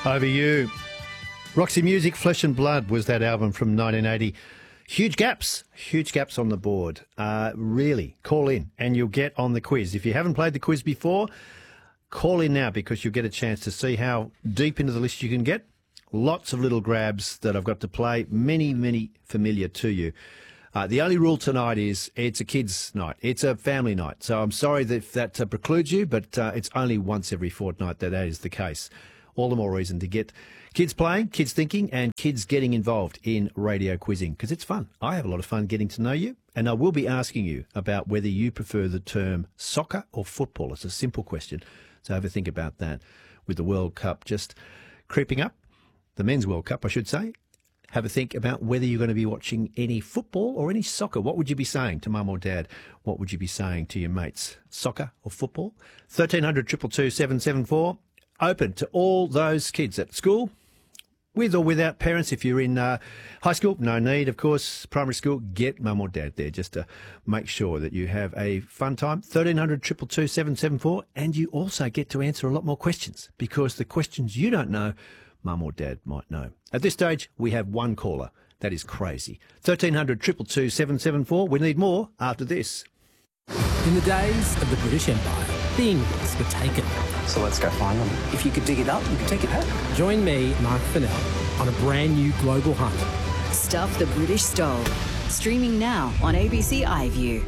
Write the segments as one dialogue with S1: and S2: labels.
S1: Over you. Roxy Music, Flesh and Blood was that album from 1980. Huge gaps on the board. Really, call in and you'll get on the quiz. If you haven't played the quiz before, call in now because you'll get a chance to see how deep into the list you can get. Lots of little grabs that I've got to play, many familiar to you. The only rule tonight is it's a kids' night. It's a family night. So I'm sorry that precludes you, but it's only once every fortnight that is the case. All the more reason to get kids playing, kids thinking, and kids getting involved in radio quizzing because it's fun. I have a lot of fun getting to know you, and I will be asking you about whether you prefer the term soccer or football. It's a simple question, so have a think about that. With the World Cup just creeping up, the Men's World Cup, I should say, have a think about whether you're going to be watching any football or any soccer. What would you be saying to mum or dad? What would you be saying to your mates? Soccer or football? 1300 222 774. Open to all those kids at school, with or without parents. If you're in high school, no need, of course. Primary school, get mum or dad there just to make sure that you have a fun time. 1300 222 774. And you also get to answer a lot more questions because the questions you don't know, mum or dad might know. At this stage, we have one caller. That is crazy. 1300 222 774. We need more after this.
S2: In the days of the British Empire, things were taken.
S3: So let's go find them. If you could dig it up, you could take it home.
S2: Join me, Mark Fennell, on a brand new global hunt.
S4: Stuff the British Stole. Streaming now on ABC iView.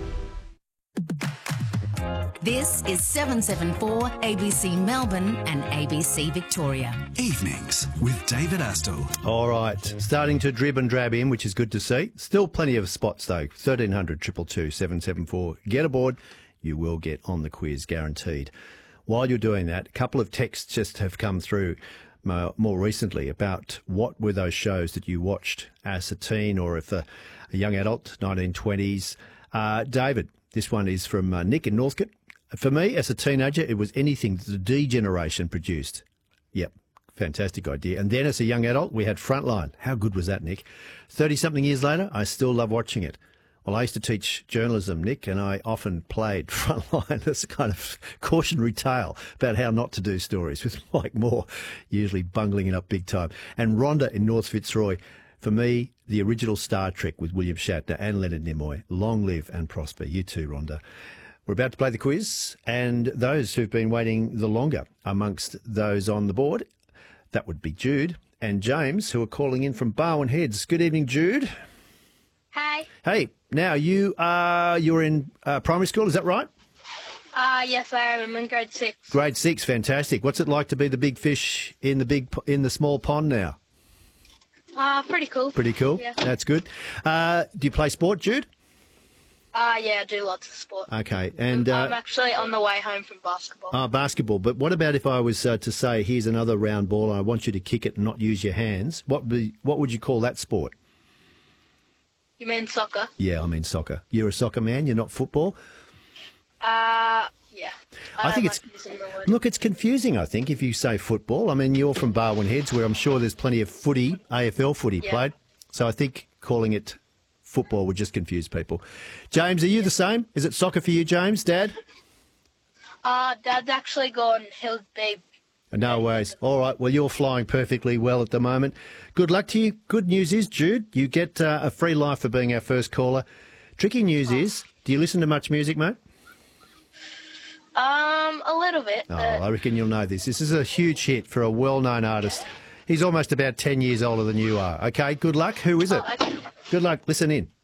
S4: This is 774 ABC Melbourne and ABC Victoria.
S5: Evenings with David Astle.
S1: All right, starting to drib and drab in, which is good to see. Still plenty of spots, though. 1300 222 774. Get aboard. You will get on the quiz, guaranteed. While you're doing that, a couple of texts just have come through more recently about what were those shows that you watched as a teen or if a young adult, 1920s. David, this one is from Nick in Northcote. For me, as a teenager, it was anything that the D generation produced. Yep, fantastic idea. And then as a young adult, we had Frontline. How good was that, Nick? 30-something years later, I still love watching it. Well, I used to teach journalism, Nick, and I often played Frontline as a kind of cautionary tale about how not to do stories with Mike Moore, usually bungling it up big time. And Rhonda in North Fitzroy, for me, the original Star Trek with William Shatner and Leonard Nimoy. Long live and prosper. You too, Rhonda. We're about to play the quiz, and those who've been waiting the longer amongst those on the board, that would be Jude and James, who are calling in from Barwon Heads. Good evening, Jude.
S6: Hi.
S1: Hey, now you're in primary school, is that right?
S6: Yes, I am. I'm in grade 6.
S1: Grade 6, fantastic. What's it like to be the big fish in the small pond now?
S6: Pretty cool.
S1: Pretty cool.
S6: Yeah.
S1: That's good. Do you play sport, Jude?
S6: Yeah, I do lots of sport.
S1: Okay, and
S6: I'm actually on the way home from basketball.
S1: Basketball. But what about if I was to say, here's another round ball and I want you to kick it and not use your hands? What would you call that sport?
S6: You mean soccer?
S1: Yeah, I mean soccer. You're a soccer man, you're not football?
S6: Yeah.
S1: I think it's... Look, it's confusing, I think, if you say football. I mean, you're from Barwon Heads, where I'm sure there's plenty of footy, AFL footy played. So I think calling it football would just confuse people. James, are you the same? Is it soccer for you, James, Dad?
S6: Dad's actually gone. He'll be...
S1: No worries. All right. Well, you're flying perfectly well at the moment. Good luck to you. Good news is, Jude, you get a free life for being our first caller. Tricky news is, do you listen to much music, mate?
S6: A little bit.
S1: Oh, I reckon you'll know this. This is a huge hit for a well-known artist. He's almost about 10 years older than you are. Okay, good luck. Who is it?
S6: Okay.
S1: Good luck. Listen in.